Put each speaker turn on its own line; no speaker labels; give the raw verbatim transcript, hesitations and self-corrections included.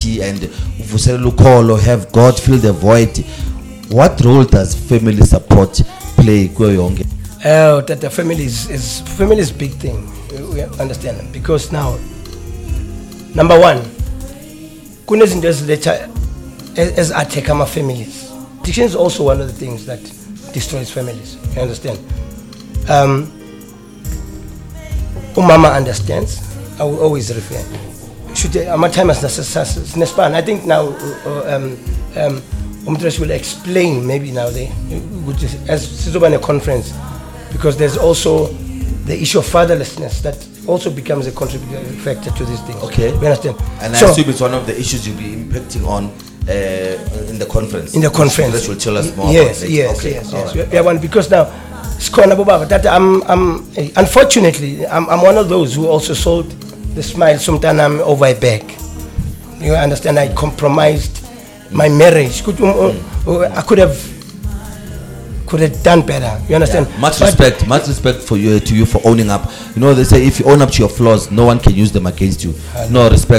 community and uvuselele ukholo, have God fill the void. What role does family support play kuyo yonke?
Uh, that the family is, is family is big thing. We understand, because now, number one, kunezinto eziletha as attack our families. Addiction is also one of the things that destroys families. You understand? Um, Umama understands. I will always refer. Should my time as Nespan? I think now um um Umdresh will explain maybe now they as Sizoban a conference, because there's also the issue of fatherlessness that also becomes a contributing factor to this thing.
Okay,
you understand?
And
so,
I assume it's one of the issues you'll be impacting on uh, in the conference.
In the conference,
that will tell us more.
Yes,
about
yes,
okay.
yes, yes.
Right.
We, we want, because now, that I'm, I'm unfortunately, I'm, I'm one of those who also sold the smile sometimes I'm over a bag. You understand? I compromised my marriage. Could, um, mm. I could have. Could have done better. You understand?
Yeah. Much
but
respect, much respect for you to you for owning up. You know, they say if you own up to your flaws, no one can use them against you. No respect.